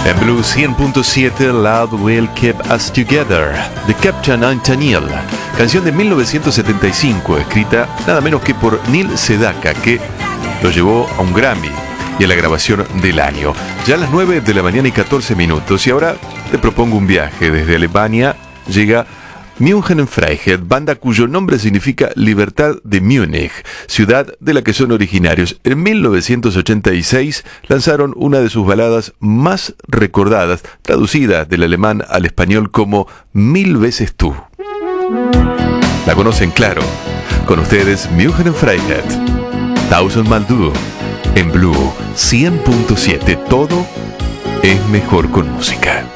En Blue 100.7, Love Will Keep Us Together, de Captain Anthony, canción de 1975, escrita nada menos que por Neil Sedaka, que lo llevó a un Grammy y a la grabación del año. Ya a las 9 de la mañana y 14 minutos, y ahora te propongo un viaje. Desde Alemania llega München Freiheit, banda cuyo nombre significa Libertad de Múnich, ciudad de la que son originarios. En 1986 lanzaron una de sus baladas más recordadas, traducida del alemán al español como Mil veces tú. La conocen, claro. Con ustedes, München Freiheit, Tausendmal Du, en Blue 100.7. Todo es mejor con música.